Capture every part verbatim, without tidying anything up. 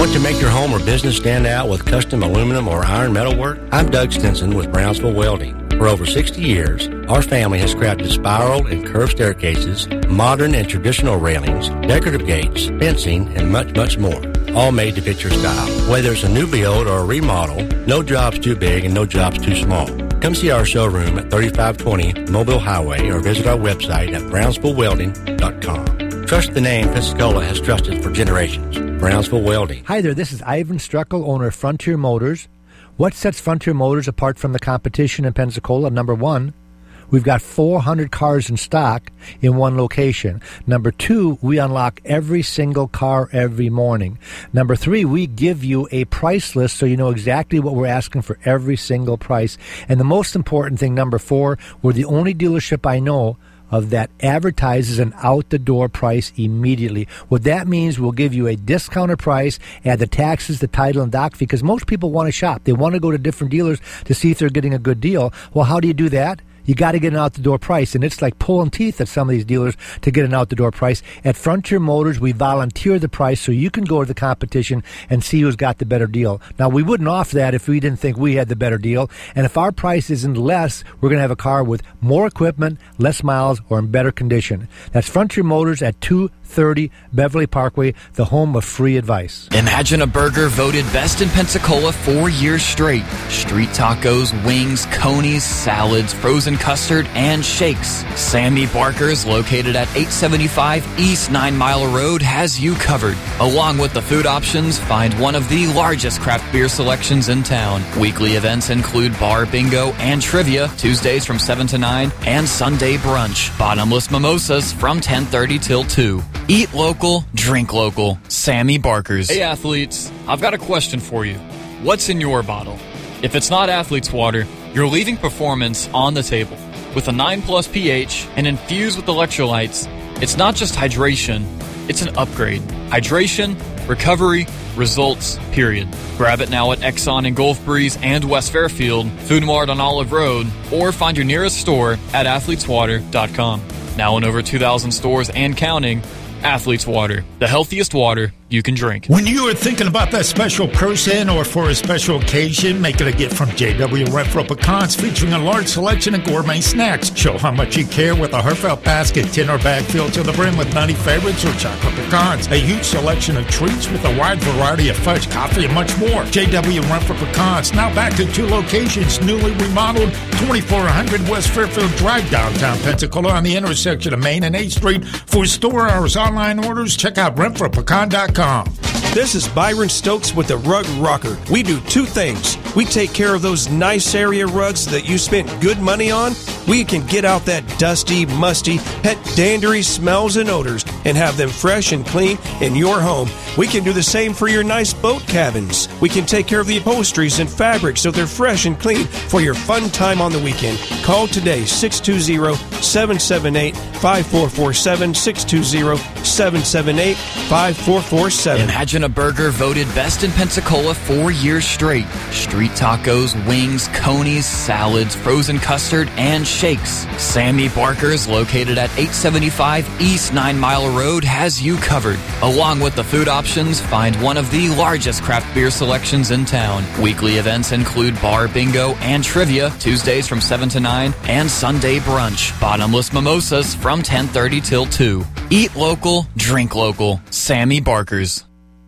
Want to make your home or business stand out with custom aluminum or iron metal work? I'm Doug Stinson with Brownsville Welding. For over sixty years, our family has crafted spiral and curved staircases, modern and traditional railings, decorative gates, fencing, and much, much more. All made to fit your style. Whether it's a new build or a remodel, no job's too big and no job's too small. Come see our showroom at thirty-five twenty Mobile Highway or visit our website at brownsville welding dot com. Trust the name Pensacola has trusted for generations. Brownsville Welding. Hi there, this is Ivan Struckel, owner of Frontier Motors. What sets Frontier Motors apart from the competition in Pensacola? Number one, we've got four hundred cars in stock in one location. Number two, we unlock every single car every morning. Number three, we give you a price list so you know exactly what we're asking for every single price. And the most important thing, number four, we're the only dealership I know of that advertises an out-the-door price immediately. What that means, we'll give you a discounted price, add the taxes, the title, and dock fee, because most people want to shop. They want to go to different dealers to see if they're getting a good deal. Well, how do you do that? You got to get an out-the-door price, and it's like pulling teeth at some of these dealers to get an out-the-door price. At Frontier Motors, we volunteer the price so you can go to the competition and see who's got the better deal. Now, we wouldn't offer that if we didn't think we had the better deal, and if our price isn't less, we're going to have a car with more equipment, less miles, or in better condition. That's Frontier Motors at two thirty Beverly Parkway, the home of free advice. Imagine a burger voted best in Pensacola four years straight. Street tacos, wings, conies, salads, frozen custard, and shakes. Sammy Barker's, located at eight seventy-five East Nine Mile Road, has you covered. Along with the food options, find one of the largest craft beer selections in town. Weekly events include bar bingo and trivia, Tuesdays from seven to nine, and Sunday brunch. Bottomless mimosas from ten thirty till two. Eat local, drink local. Sammy Barker's. Hey athletes, I've got a question for you. What's in your bottle? If it's not Athlete's Water, you're leaving performance on the table. With a nine plus pH and infused with electrolytes, it's not just hydration, it's an upgrade. Hydration, recovery, results, period. Grab it now at Exxon in Gulf Breeze and West Fairfield, Food Mart on Olive Road, or find your nearest store at athletes water dot com. Now in over two thousand stores and counting, Athlete's Water, the healthiest water you can drink. When you are thinking about that special person or for a special occasion, make it a gift from J W Renfro Pecans, featuring a large selection of gourmet snacks. Show how much you care with a heartfelt basket, tin or bag filled to the brim with nutty favorites or chocolate pecans. A huge selection of treats with a wide variety of fudge, coffee, and much more. J W Renfro Pecans, now back to two locations, newly remodeled, twenty-four hundred West Fairfield Drive, downtown Pensacola, on the intersection of Main and eighth Street. For store hours, online orders, check out renfro pecan dot com. This is Byron Stokes with the Rug Rocker. We do two things. We take care of those nice area rugs that you spent good money on. We can get out that dusty, musty, pet dandery smells and odors and have them fresh and clean in your home. We can do the same for your nice boat cabins. We can take care of the upholsteries and fabrics so they're fresh and clean for your fun time on the weekend. Call today, six two zero, seven seven eight, five four four seven, six two zero, seven seven eight, five four four seven. Imagine a burger voted best in Pensacola four years straight. Street tacos, wings, conies, salads, frozen custard, and shakes. Sammy Barker's, located at eight seventy-five East Nine Mile Road, has you covered. Along with the food options, find one of the largest craft beer selections in town. Weekly events include bar bingo and trivia, Tuesdays from seven to nine, and Sunday brunch. Bottomless mimosas from ten thirty till two. Eat local, drink local. Sammy Barker's.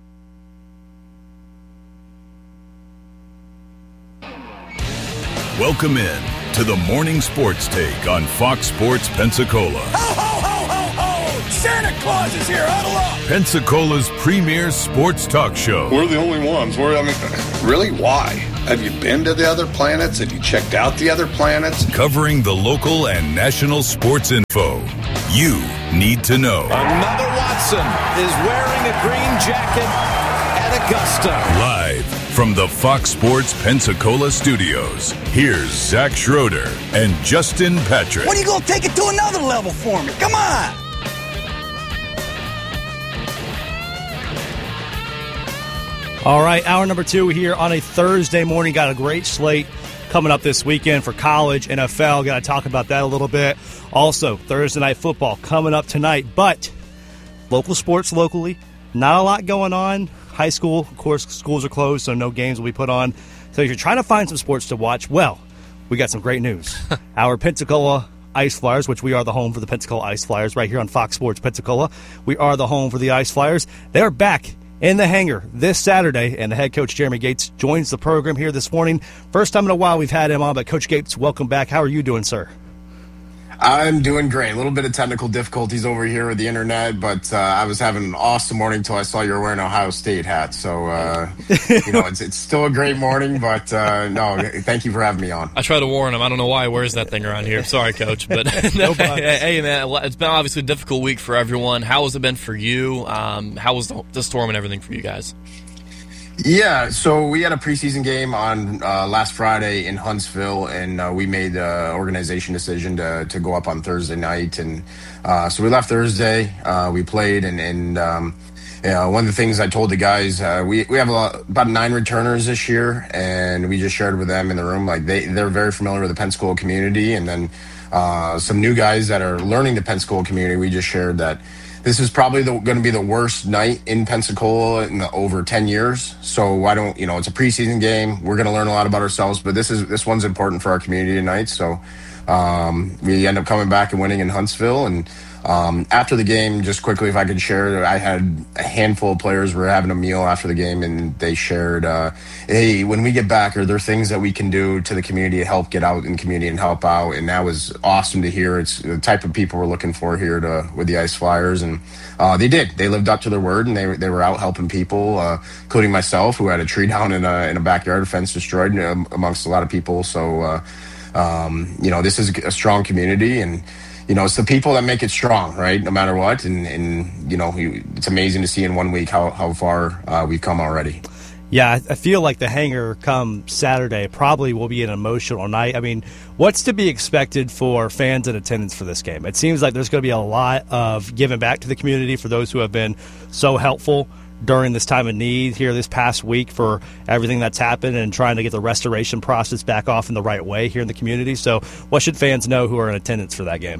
Welcome in to the Morning Sports Take on Fox Sports Pensacola. Ho, ho, ho, ho, ho! Santa Claus is here, huddle up! Pensacola's premier sports talk show. We're the only ones. We're, I mean, really, why? Have you been to the other planets? Have you checked out the other planets? Covering the local and national sports info you need to know. Another Watson is wearing a green jacket at Augusta. Live from the Fox Sports Pensacola studios, here's Zach Schroeder and Justin Patrick. When are you going to take it to another level for me? Come on! All right, hour number two here on a Thursday morning. Got a great slate coming up this weekend for college, N F L. Got to talk about that a little bit. Also, Thursday night football coming up tonight. But local sports locally, not a lot going on high school. Of course, schools are closed, so no games will be put on. So if you're trying to find some sports to watch, well, we got some great news. Our Pensacola Ice Flyers, which we are the home for the Pensacola Ice Flyers right here on Fox Sports Pensacola. We are the home for the Ice Flyers. They're back in the hangar this Saturday, and the head coach, Jeremy Gates, joins the program here this morning. First time in a while we've had him on, but Coach Gates, welcome back. How are you doing, sir? I'm doing great. A little bit of technical difficulties over here with the internet, but uh, I was having an awesome morning until I saw you were wearing an Ohio State hat. So, uh, you know, it's it's still a great morning, but uh, no, thank you for having me on. I try to warn him. I don't know why he wears that thing around here. Sorry, Coach. But no, hey, man, it's been obviously a difficult week for everyone. How has it been for you? Um, how was the, the storm and everything for you guys? Yeah, so we had a preseason game on uh, last Friday in Huntsville, and uh, we made the organization decision to to go up on Thursday night. And uh, so we left Thursday, uh, we played, and, and um, you know, one of the things I told the guys, uh, we, we have a lot, about nine returners this year, and we just shared with them in the room, like they, they're very familiar with the Pensacola community, and then uh, some new guys that are learning the Pensacola community, we just shared that this is probably going to be the worst night in Pensacola in the, over ten years. So why don't, you know, it's a preseason game. We're going to learn a lot about ourselves, but this is this one's important for our community tonight. So um, we end up coming back and winning in Huntsville. And um, after the game, just quickly, if I could share, I had a handful of players were having a meal after the game, and they shared, uh, hey, when we get back, are there things that we can do to the community to help get out in the community and help out? And that was awesome to hear. It's the type of people we're looking for here to with the Ice Flyers. And uh, they did. They lived up to their word, and they, they were out helping people, uh, including myself, who had a tree down in a, in a backyard, fence destroyed um, amongst a lot of people. So, uh, um, you know, this is a strong community, and you know, it's the people that make it strong, right? No matter what. And, and you know, it's amazing to see in one week how, how far uh, we've come already. Yeah, I feel like the hangar come Saturday probably will be an emotional night. I mean, what's to be expected for fans in attendance for this game? It seems like there's going to be a lot of giving back to the community for those who have been so helpful during this time of need here this past week for everything that's happened and trying to get the restoration process back off in the right way here in the community. So what should fans know who are in attendance for that game?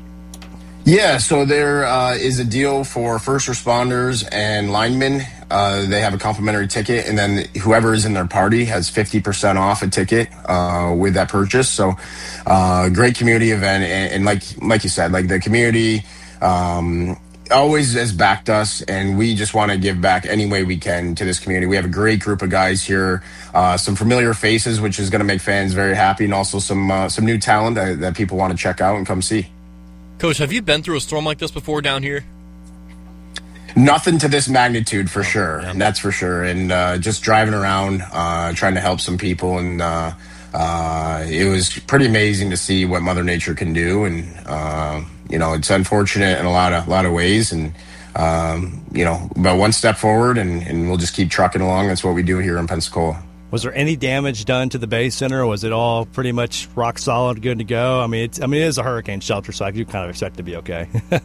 Yeah, so there uh, is a deal for first responders and linemen. Uh, they have a complimentary ticket, and then whoever is in their party has fifty percent off a ticket uh, with that purchase. So uh, great community event, and, and like like you said, like the community um, always has backed us, and we just want to give back any way we can to this community. We have a great group of guys here, uh, some familiar faces, which is going to make fans very happy, and also some uh, some new talent that, that people want to check out and come see. Coach, have you been through a storm like this before down here? Nothing to this magnitude, for sure. Yeah. That's for sure. And uh, just driving around, uh, trying to help some people, and uh, uh, it was pretty amazing to see what Mother Nature can do. And uh, you know, it's unfortunate in a lot of a lot of ways, and um, you know, but one step forward, and, and we'll just keep trucking along. That's what we do here in Pensacola. Was there any damage done to the Bay Center, or was it all pretty much rock solid, good to go? I mean, it's, I mean, it is a hurricane shelter, so I do kind of expect it to be okay.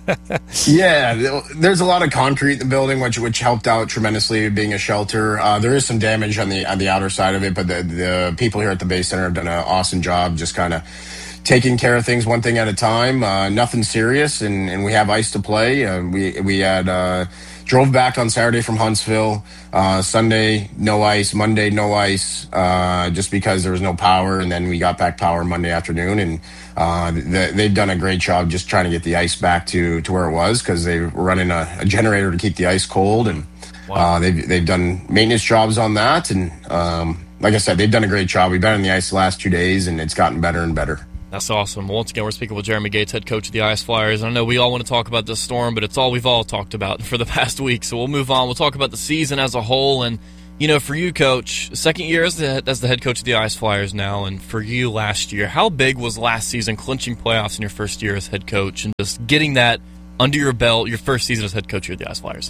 Yeah, there's a lot of concrete in the building, which which helped out tremendously, being a shelter. Uh, there is some damage on the on the outer side of it, but the, the people here at the Bay Center have done an awesome job, just kind of taking care of things one thing at a time. Uh, nothing serious, and, and we have ice to play. Uh, we we had. Uh, Drove back on Saturday from Huntsville. Uh, Sunday, no ice. Monday, no ice, uh, just because there was no power. And then we got back power Monday afternoon. And uh, the, they've done a great job just trying to get the ice back to, to where it was, because they were running a, a generator to keep the ice cold. And wow. uh, they've, they've done maintenance jobs on that. And um, like I said, they've done a great job. We've been on the ice the last two days, and it's gotten better and better. That's awesome. Once again, we're speaking with Jeremy Gates, head coach of the Ice Flyers. I know we all want to talk about this storm, but it's all we've all talked about for the past week. So we'll move on. We'll talk about the season as a whole. And, you know, for you, Coach, second year as the, as the head coach of the Ice Flyers now, and for you last year, how big was last season clinching playoffs in your first year as head coach and just getting that under your belt, your first season as head coach of the Ice Flyers?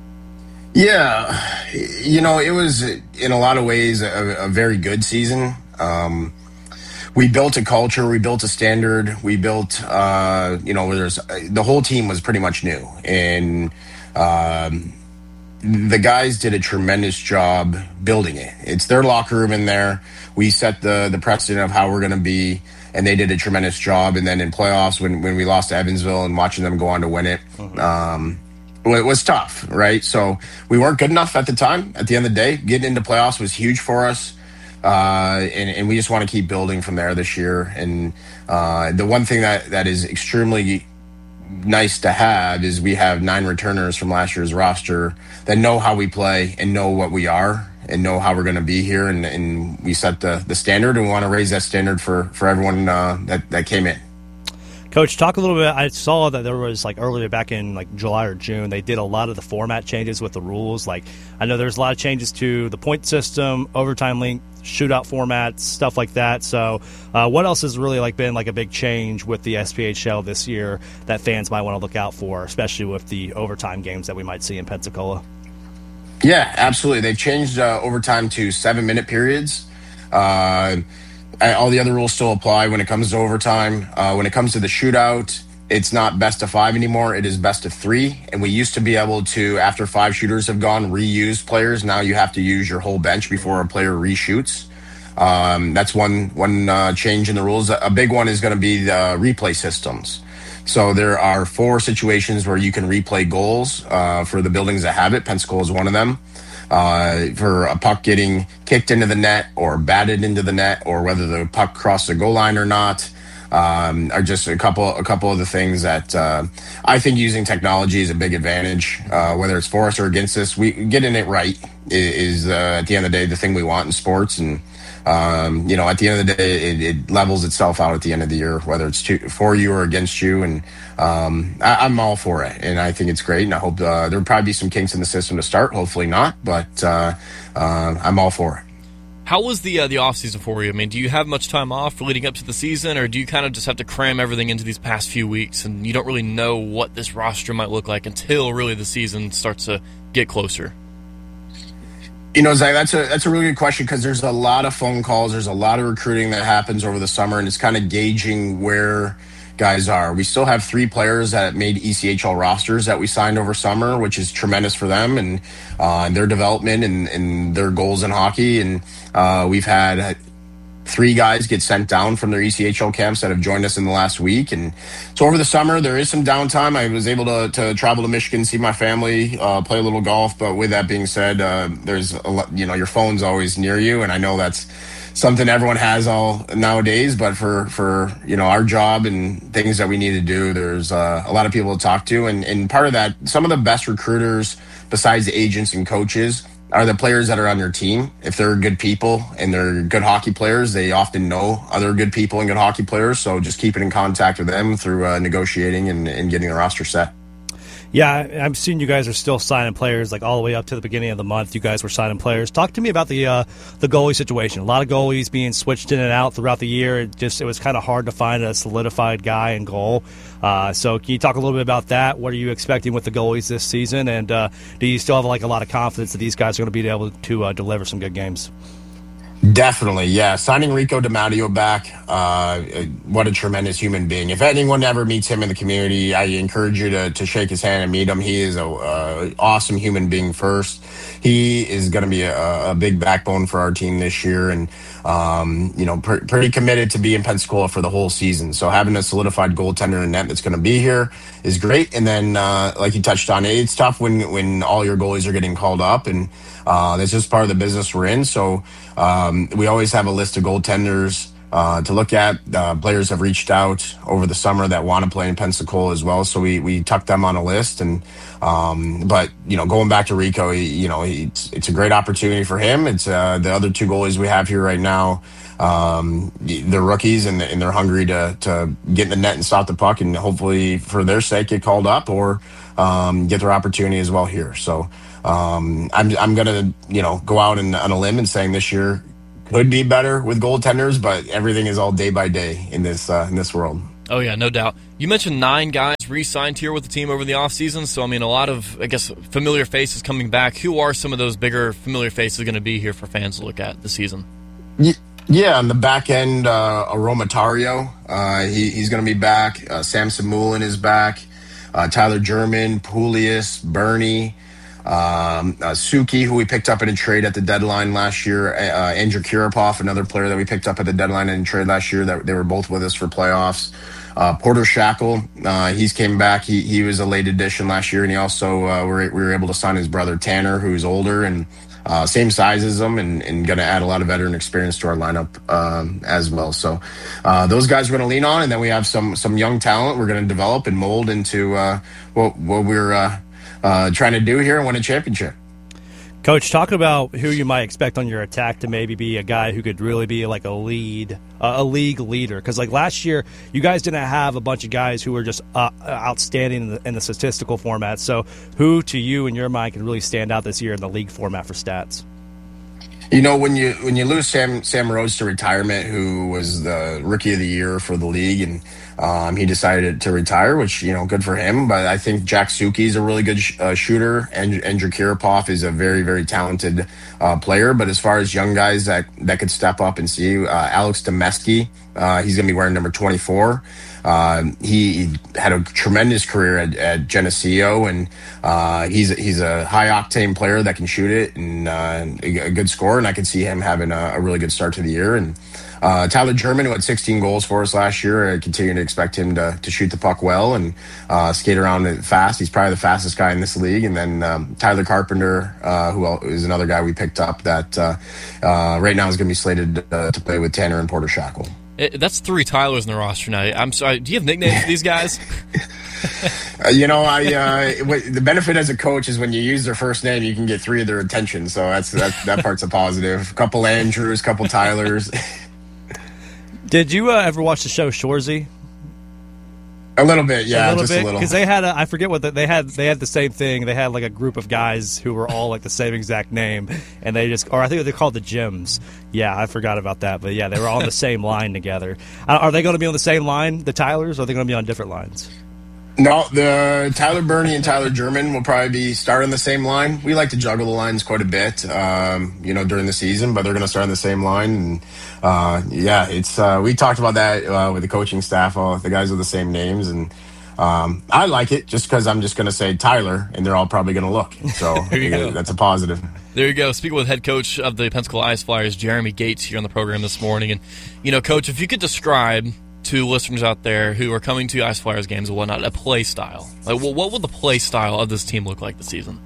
Yeah, you know, it was in a lot of ways a, a very good season. Um We built a culture, we built a standard, we built, uh, you know, there's the whole team was pretty much new, and um, the guys did a tremendous job building it. It's their locker room in there. We set the the precedent of how we're going to be, and they did a tremendous job. And then in playoffs, when when we lost to Evansville and watching them go on to win it, mm-hmm. um, it was tough, right? So we weren't good enough at the time. At the end of the day, getting into playoffs was huge for us. Uh, and, and we just want to keep building from there this year. And uh, the one thing that, that is extremely nice to have is we have nine returners from last year's roster that know how we play and know what we are and know how we're going to be here. And, and we set the, the standard, and we want to raise that standard for, for everyone uh, that, that came in. Coach, talk a little bit. I saw that there was, like, earlier back in, like, July or June, they did a lot of the format changes with the rules. Like, I know there's a lot of changes to the point system, overtime length, shootout formats, stuff like that. So uh, what else has really, like, been, like, a big change with the S P H L this year that fans might want to look out for, especially with the overtime games that we might see in Pensacola? Yeah, absolutely. They've changed uh, overtime to seven-minute periods. Uh All the other rules still apply when it comes to overtime. Uh, when it comes to the shootout, it's not best of five anymore. It is best of three. And we used to be able to, after five shooters have gone, reuse players. Now you have to use your whole bench before a player reshoots. Um, that's one one uh, change in the rules. A big one is going to be the replay systems. So there are four situations where you can replay goals uh, for the buildings that have it. Pensacola is one of them. Uh, for a puck getting kicked into the net or batted into the net, or whether the puck crossed the goal line or not, um, are just a couple a couple of the things that uh, I think using technology is a big advantage. Uh, whether it's for us or against us, we getting it right is, is uh, at the end of the day the thing we want in sports. And um, you know, at the end of the day, it, it levels itself out at the end of the year, whether it's to, for you or against you. And um, I, I'm all for it, and I think it's great. And I hope uh, there'll probably be some kinks in the system to start. Hopefully not, but uh, uh, I'm all for it. How was the uh, the off season for you? I mean, do you have much time off leading up to the season, or do you kind of just have to cram everything into these past few weeks, and you don't really know what this roster might look like until really the season starts to get closer? You know, Zach, that's a that's a really good question, because there's a lot of phone calls, there's a lot of recruiting that happens over the summer, and it's kind of gauging where guys are. We still have three players that made E C H L rosters that we signed over summer, which is tremendous for them and uh, their development and, and their goals in hockey. And uh, we've had three guys get sent down from their E C H L camps that have joined us in the last week. And so over the summer, there is some downtime. I was able to, to travel to Michigan, see my family, uh, play a little golf. But with that being said, uh, there's a lot, you know, your phone's always near you. And I know that's something everyone has all nowadays, but for, for, you know, our job and things that we need to do, there's uh, a lot of people to talk to. And, and part of that, some of the best recruiters besides the agents and coaches are the players that are on your team. If they're good people and they're good hockey players, they often know other good people and good hockey players. So just keeping in contact with them through uh, negotiating and, and getting the roster set. Yeah, I've seen you guys are still signing players, like all the way up to the beginning of the month. You guys were signing players. Talk to me about the uh, the goalie situation. A lot of goalies being switched in and out throughout the year. It just it was kind of hard to find a solidified guy in goal. Uh, so can you talk a little bit about that? What are you expecting with the goalies this season? And uh, do you still have like a lot of confidence that these guys are going to be able to uh, deliver some good games? Definitely, yeah. Signing Rico DiMatteo back, uh, what a tremendous human being. If anyone ever meets him in the community, I encourage you to, to shake his hand and meet him. He is a uh, awesome human being first. He is going to be a, a big backbone for our team this year, and um, you know, pr- pretty committed to be in Pensacola for the whole season. So having a solidified goaltender in net that's going to be here is great. And then, uh, like you touched on, it's tough when when all your goalies are getting called up, and uh, that's just part of the business we're in. So um, we always have a list of goaltenders uh, to look at. Uh, players have reached out over the summer that want to play in Pensacola as well, so we we tuck them on a list. And um, but you know, going back to Rico, he, you know, he, it's it's a great opportunity for him. It's uh, the other two goalies we have here right now. Um, they're rookies and, and they're hungry to to get in the net and stop the puck, and hopefully for their sake get called up or um, get their opportunity as well here. So um, I'm I'm gonna you know go out and, on a limb and saying this year could be better with goaltenders, but everything is all day by day in this uh, in this world. Oh, yeah, no doubt. You mentioned nine guys re-signed here with the team over the offseason, so, I mean, a lot of, I guess, familiar faces coming back. Who are some of those bigger familiar faces going to be here for fans to look at this season? Yeah, on the back end, uh, Aromatario, uh, he, he's going to be back. Uh, Samson Moulin is back. Uh, Tyler German, Pulius, Bernie, Um, uh, Suki, who we picked up in a trade at the deadline last year, uh, Andrew Kurapov, another player that we picked up at the deadline in a trade last year. That they were both with us for playoffs. Uh, Porter Shackle, uh, he's came back. He he was a late addition last year, and he also uh, we, were, we were able to sign his brother Tanner, who's older and uh, same size as him, and, and going to add a lot of veteran experience to our lineup um, as well. So uh, those guys we're going to lean on, and then we have some some young talent we're going to develop and mold into uh, what what we're uh, uh, trying to do here and win a championship. Coach, talk about who you might expect on your attack to maybe be a guy who could really be like a lead, uh, a league leader. Because like last year, you guys didn't have a bunch of guys who were just uh, outstanding in the, in the statistical format. So who, to you in your mind, can really stand out this year in the league format for stats? You know, when you when you lose Sam Sam Rhodes to retirement, who was the rookie of the year for the league, and um, he decided to retire, which, you know, good for him. But I think Jack Suki is a really good sh- uh, shooter, and Andrew Kiripov is a very, very talented uh, player. But as far as young guys that, that could step up and see, uh, Alex Domesky, uh, he's going to be wearing number twenty-four. Uh, he had a tremendous career at, at Geneseo, and uh, he's he's a high octane player that can shoot it and uh, a good scorer. And I can see him having a, a really good start to the year. And uh, Tyler German, who had sixteen goals for us last year, I continue to expect him to to shoot the puck well and uh, skate around fast. He's probably the fastest guy in this league. And then um, Tyler Carpenter, uh, who is another guy we picked up that uh, uh, right now is going to be slated uh, to play with Tanner and Porter Shackle. It, that's three Tylers in the roster now. I'm sorry. Do you have nicknames for these guys? uh, you know, I uh, w- the benefit as a coach is when you use their first name, you can get three of their attention. So that's that, that part's a positive. A couple Andrews, couple Tylers. Did you uh, ever watch the show Shoresy? A little bit, yeah, a little just bit, a little. Because they had, a, I forget what the, they had. They had the same thing. They had like a group of guys who were all like the same exact name, and they just, or I think they're called the Gyms. Yeah, I forgot about that, but yeah, they were all on the same line together. Are they going to be on the same line, the Tylers, or are they going to be on different lines? No, the Tyler Burney and Tyler German will probably be starting the same line. We like to juggle the lines quite a bit, um, you know, during the season, but they're going to start on the same line. And uh, yeah, it's uh, we talked about that uh, with the coaching staff. Oh, the guys with the same names, and um, I like it just because I'm just going to say Tyler, and they're all probably going to look. So yeah, that's a positive. There you go. Speaking with head coach of the Pensacola Ice Flyers, Jeremy Gates, here on the program this morning. And you know, Coach, if you could describe to listeners out there who are coming to Ice Flyers games and whatnot, a play style. Like, well, what would the play style of this team look like this season?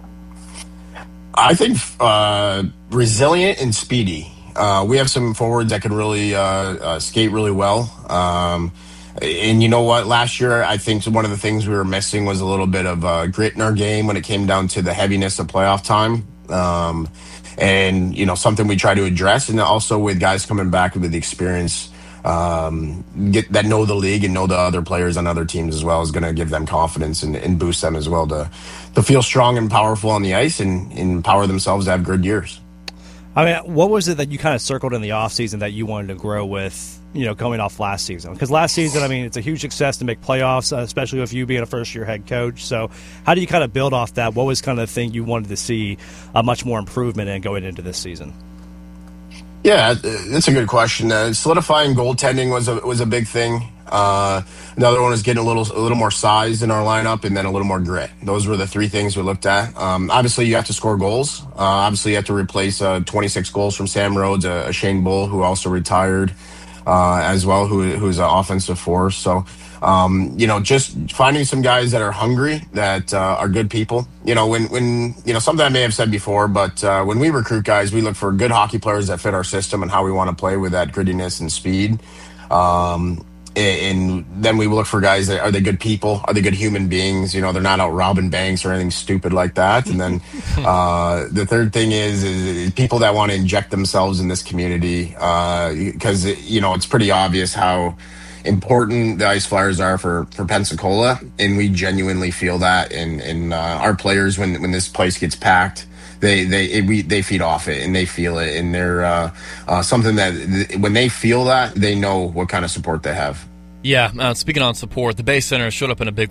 I think uh, resilient and speedy. Uh, we have some forwards that can really uh, uh, skate really well. Um, and you know what? Last year, I think one of the things we were missing was a little bit of uh, grit in our game when it came down to the heaviness of playoff time. Um, and, you know, something we try to address. And also with guys coming back with the experience, Um, get that know the league and know the other players on other teams as well is going to give them confidence and, and boost them as well to to feel strong and powerful on the ice and, and empower themselves to have good years. I mean, what was it that you kind of circled in the offseason that you wanted to grow with, you know, coming off last season? Because last season, I mean, it's a huge success to make playoffs, especially with you being a first-year head coach. So how do you kind of build off that? What was kind of the thing you wanted to see a much more improvement in going into this season? Yeah, that's a good question. Uh, solidifying goaltending was a was a big thing. Uh, another one is getting a little a little more size in our lineup, and then a little more grit. Those were the three things we looked at. Um, obviously, you have to score goals. Uh, obviously, you have to replace uh, twenty-six goals from Sam Rhodes, a, a Shane Bull who also retired uh, as well, who who's an offensive force. So. Um, you know, just finding some guys that are hungry, that uh, are good people. You know, when, when you know, something I may have said before, but uh, when we recruit guys, we look for good hockey players that fit our system and how we want to play with that grittiness and speed. Um, and then we look for guys that are they good people? Are they good human beings? You know, they're not out robbing banks or anything stupid like that. And then uh, the third thing is, is people that want to inject themselves in this community because, uh, you know, it's pretty obvious how important the Ice Flyers are for, for Pensacola, and we genuinely feel that. And, and uh, our players, when when this place gets packed, they they it, we they feed off it and they feel it, and they're uh, uh, something that th- when they feel that, they know what kind of support they have. Yeah, uh, speaking on support, the Bay Center showed up in a big